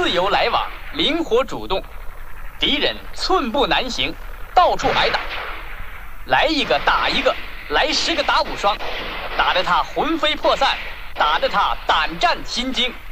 自由来往，灵活主动，敌人寸步难行，到处挨打，来一个打一个，来10个打5双，打得他魂飞魄散，打得他胆战心惊。